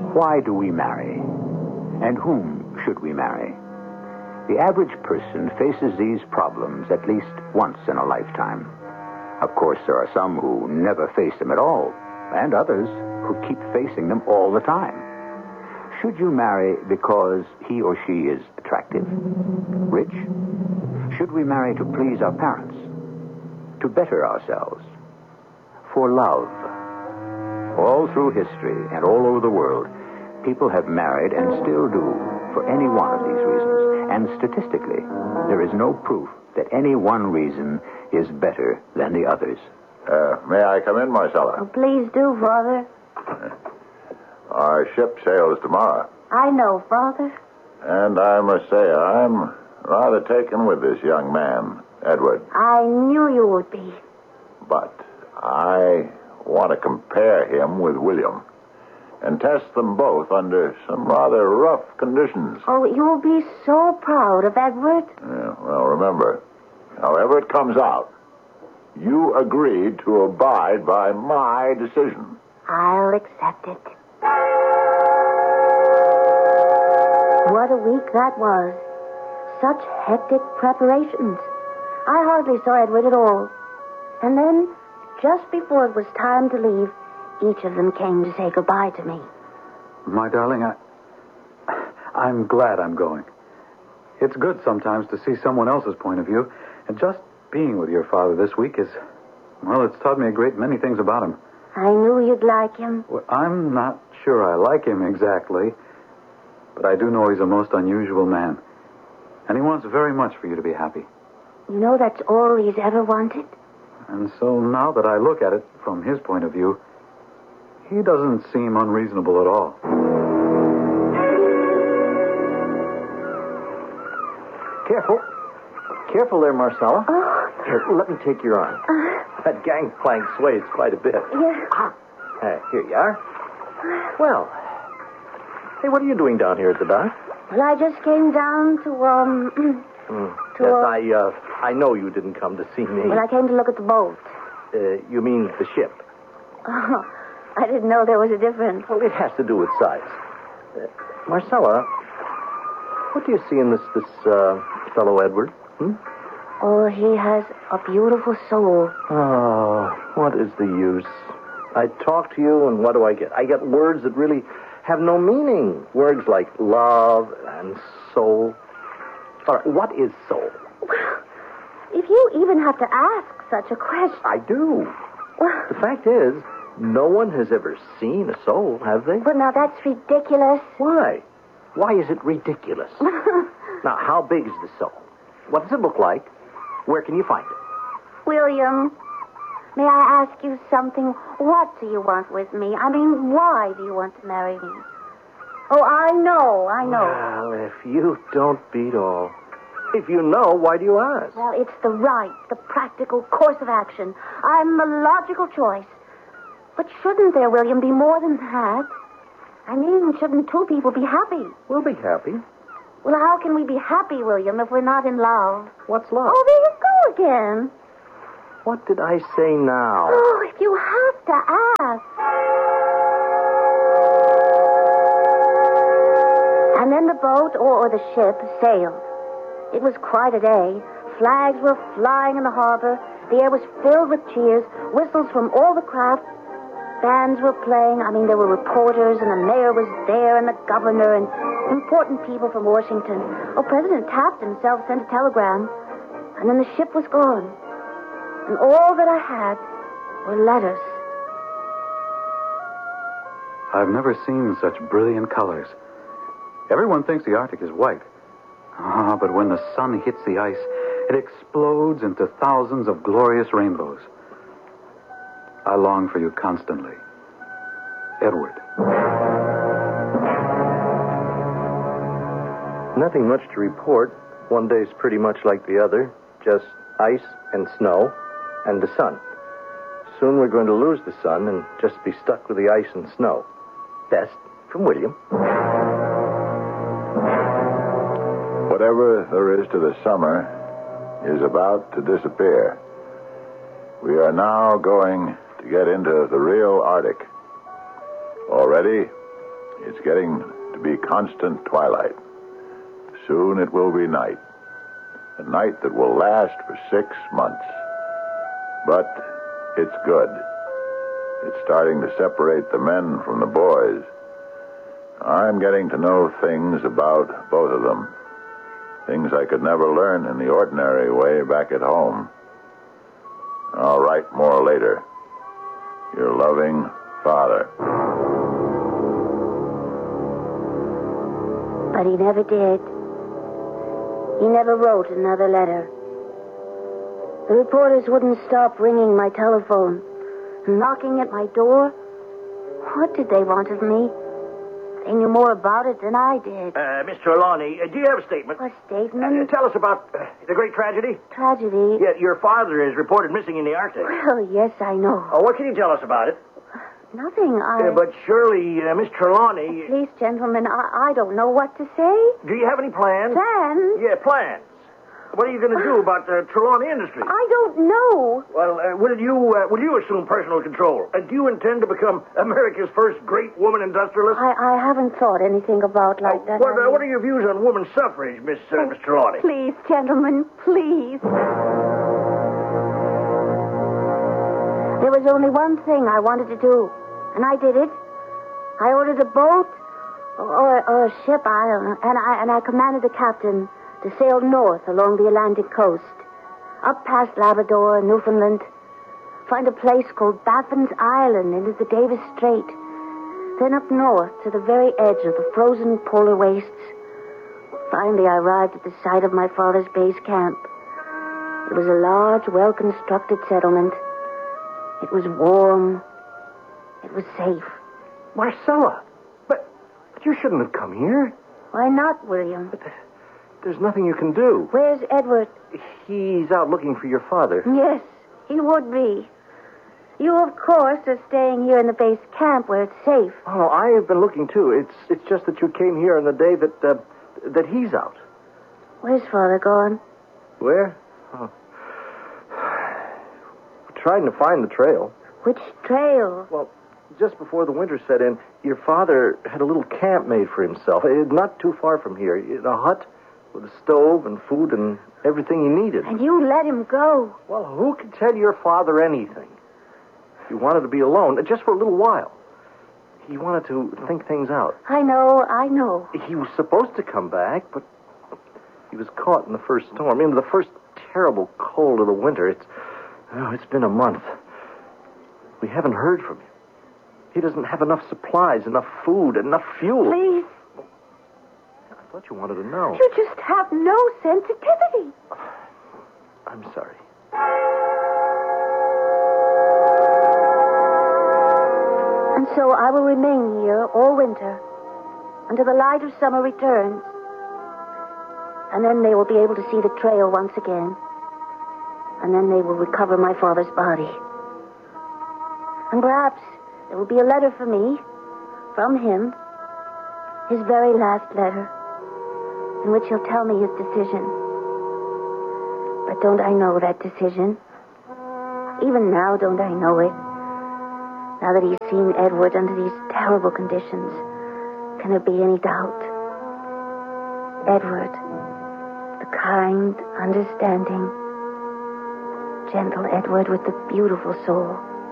Why do we marry? And whom should we marry? The average person faces these problems at least once in a lifetime. Of course, there are some who never face them at all, and others who keep facing them all the time. Should you marry because he or she is attractive? Rich? Should we marry to please our parents? To better ourselves? For love? All through history and all over the world, people have married and still do for any one of these reasons. And statistically, there is no proof that any one reason is better than the others. May I come in, Marcella? Oh, please do, Father. Our ship sails tomorrow. I know, Father. And I must say, I'm rather taken with this young man, Edward. I knew you would be. But I want to compare him with William and test them both under some rather rough conditions. Oh, you'll be so proud of Edward. Yeah, well, remember, however it comes out, you agreed to abide by my decision. I'll accept it. What a week that was. Such hectic preparations. I hardly saw Edward at all. And then, just before it was time to leave, each of them came to say goodbye to me. My darling, I'm glad I'm going. It's good sometimes to see someone else's point of view. And just being with your father this week is, well, it's taught me a great many things about him. I knew you'd like him. Well, I'm not sure I like him exactly, but I do know he's a most unusual man. And he wants very much for you to be happy. You know that's all he's ever wanted. And so now that I look at it from his point of view, he doesn't seem unreasonable at all. Careful. Careful there, Marcella. Oh. Here, let me take your arm. That gangplank sways quite a bit. Yeah. Here you are. Well, hey, what are you doing down here at the dock? Well, I just came down Yes, I know you didn't come to see me. Well, I came to look at the boat. You mean the ship? Oh, I didn't know there was a difference. Well, it has to do with size. Marcella, what do you see in this fellow Edward? Oh, he has a beautiful soul. Oh, what is the use? I talk to you, and what do I get? I get words that really have no meaning. Words like love and soul. All right, what is soul? Well, if you even have to ask such a question... I do. Well, The fact is, no one has ever seen a soul, have they? but now that's ridiculous. Why? Why is it ridiculous? Now, how big is the soul? What does it look like? Where can you find it? William, may I ask you something? What do you want with me? I mean, why do you want to marry me? Oh, I know. Well, if you don't beat all. If you know, why do you ask? Well, it's the practical course of action. I'm the logical choice. But shouldn't there, William, be more than that? I mean, shouldn't two people be happy? We'll be happy. Well, how can we be happy, William, if we're not in love? What's love? Oh, there you go again. What did I say now? Oh, if you have to ask. And then the boat, or the ship, sailed. It was quite a day. Flags were flying in the harbor. The air was filled with cheers, whistles from all the craft. Bands were playing. I mean, there were reporters, and the mayor was there, and the governor, and important people from Washington. Oh, President Taft himself sent a telegram. And then the ship was gone. And all that I had were letters. I've never seen such brilliant colors. Everyone thinks the Arctic is white. But when the sun hits the ice, it explodes into thousands of glorious rainbows. I long for you constantly. Edward. Nothing much to report. One day's pretty much like the other. Just ice and snow and the sun. Soon we're going to lose the sun and just be stuck with the ice and snow. Best from William. Whatever there is to the summer is about to disappear. We are now going to get into the real Arctic. Already, It's getting to be constant twilight. Soon it will be night. A night that will last for 6 months. But it's good. It's starting to separate the men from the boys. I'm getting to know things about both of them. Things I could never learn in the ordinary way back at home. I'll write more later. Your loving father. But he never did. He never wrote another letter. The reporters wouldn't stop ringing my telephone, knocking at my door. What did they want of me? They knew more about it than I did. Miss Trelawney, do you have a statement? A statement? Tell us about the great tragedy. Tragedy? Yeah, your father is reported missing in the Arctic. Well, yes, I know. Oh, what can you tell us about it? Nothing. But surely, Miss Trelawney... Please, gentlemen, I don't know what to say. Do you have any plans? Plans? Yeah, plans. What are you going to do about the Trelawney Industries? I don't know. Well, will you assume personal control? Do you intend to become America's first great woman industrialist? I haven't thought anything about like that. What are your views on women's suffrage, Miss Trelawney? Please, gentlemen, please. There was only one thing I wanted to do, and I did it. I ordered a boat or a ship, I don't know, and I commanded the captain to sail north along the Atlantic coast, up past Labrador and Newfoundland, find a place called Baffin's Island into the Davis Strait, then up north to the very edge of the frozen polar wastes. Finally, I arrived at the site of my father's base camp. It was a large, well-constructed settlement. It was warm. It was safe. Marcella, but you shouldn't have come here. Why not, William? But there's nothing you can do. Where's Edward? He's out looking for your father. Yes, he would be. You, of course, are staying here in the base camp where it's safe. Oh, I have been looking, too. It's just that you came here on the day that he's out. Where's Father gone? Where? Oh. We're trying to find the trail. Which trail? Well, just before the winter set in, your father had a little camp made for himself. Not too far from here. A hut with a stove and food and everything he needed. And you let him go. Well, who could tell your father anything? He wanted to be alone, just for a little while. He wanted to think things out. I know. He was supposed to come back, but he was caught in the first storm, in the first terrible cold of the winter. It's been a month. We haven't heard from him. He doesn't have enough supplies, enough food, enough fuel. Please. I thought you wanted to know. You just have no sensitivity. I'm sorry. And so I will remain here all winter until the light of summer returns. And then they will be able to see the trail once again. And then they will recover my father's body. And perhaps there will be a letter for me from him, his very last letter, in which he'll tell me his decision. But don't I know that decision? Even now, don't I know it? Now that he's seen Edward under these terrible conditions, can there be any doubt? Edward, the kind, understanding, gentle Edward with the beautiful soul.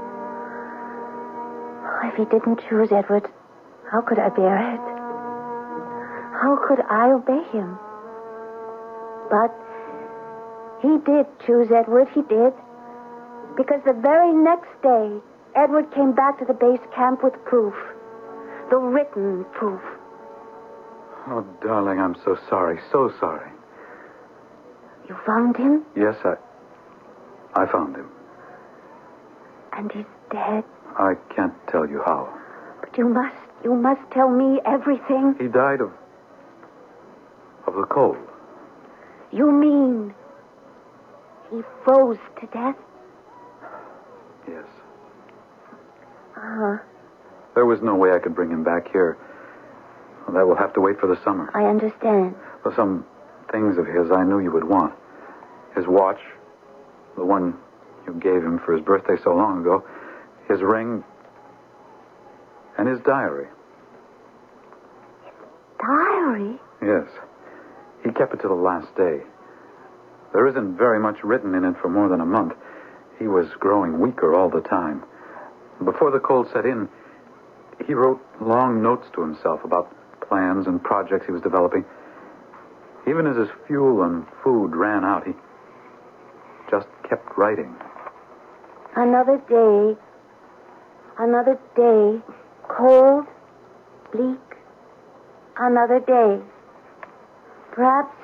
Oh, if he didn't choose Edward, how could I bear it? How could I obey him? But he did choose Edward, he did. Because the very next day, Edward came back to the base camp with proof. The written proof. Oh, darling, I'm so sorry, so sorry. You found him? Yes, I found him. And he's dead? I can't tell you how. But you must tell me everything. He died of the cold. You mean he froze to death? Yes. Uh-huh. There was no way I could bring him back here. Well, that will have to wait for the summer. I understand. Well, some things of his I knew you would want. His watch, the one you gave him for his birthday so long ago, his ring, and his diary. diary? Yes. He kept it to the last day. There isn't very much written in it for more than a month. He was growing weaker all the time. Before the cold set in, he wrote long notes to himself about plans and projects he was developing. Even as his fuel and food ran out, he just kept writing. Another day, cold, bleak, another day. Perhaps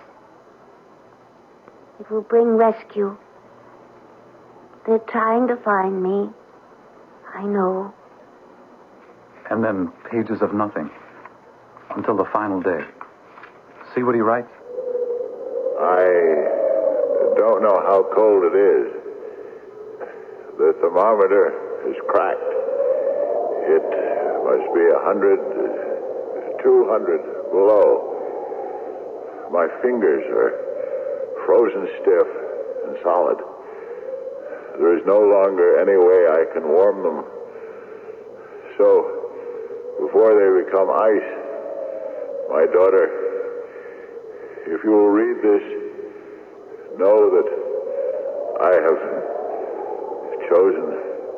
it will bring rescue. They're trying to find me. I know. And then pages of nothing. Until the final day. See what he writes? I don't know how cold it is. The thermometer is cracked. It must be 100, 200 below. My fingers are frozen stiff and solid. There is no longer any way I can warm them. So, before they become ice, my daughter, if you will read this, know that I have chosen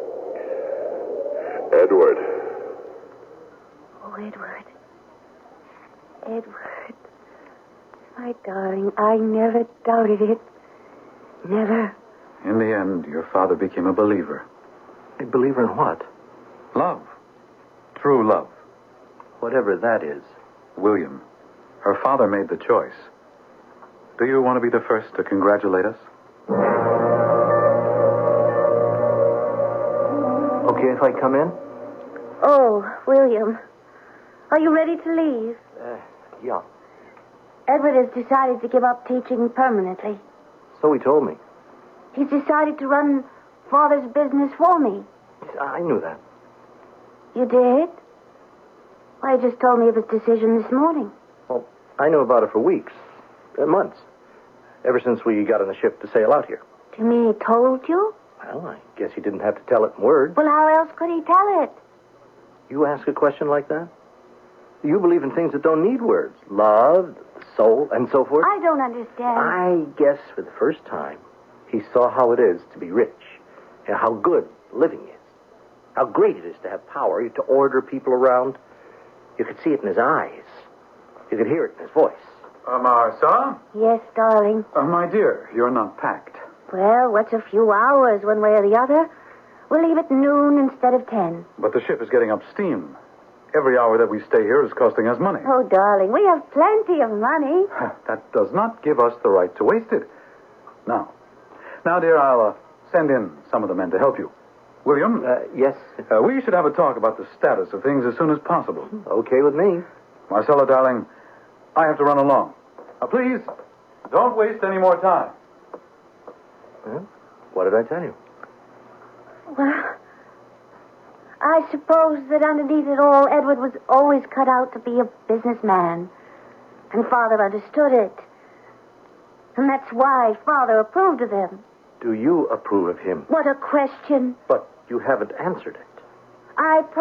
Edward. Oh, Edward. Edward. My darling, I never doubted it. Never. In the end, your father became a believer. A believer in what? Love. True love. Whatever that is. William, her father made the choice. Do you want to be the first to congratulate us? Okay if I come in? Oh, William. Are you ready to leave? Yeah. Edward has decided to give up teaching permanently. So he told me. He's decided to run Father's business for me. I knew that. You did? Why, he just told me of his decision this morning. Well, I knew about it for weeks. Months. Ever since we got on the ship to sail out here. Do you mean he told you? Well, I guess he didn't have to tell it in words. Well, how else could he tell it? You ask a question like that? You believe in things that don't need words. Love, the soul, and so forth. I don't understand. I guess for the first time, he saw how it is to be rich. And how good living is. How great it is to have power, to order people around. You could see it in his eyes. You could hear it in his voice. Martha? Yes, darling. My dear, you're not packed. Well, what's a few hours one way or the other? We'll leave at noon instead of 10. But the ship is getting up steam. Every hour that we stay here is costing us money. Oh, darling, we have plenty of money. That does not give us the right to waste it. Now, dear, I'll send in some of the men to help you. William? Yes. We should have a talk about the status of things as soon as possible. Okay with me. Marcella, darling, I have to run along. Now, please, don't waste any more time. Well, what did I tell you? Well, I suppose that underneath it all, Edward was always cut out to be a businessman. And Father understood it. And that's why Father approved of him. Do you approve of him? What a question. But you haven't answered it. I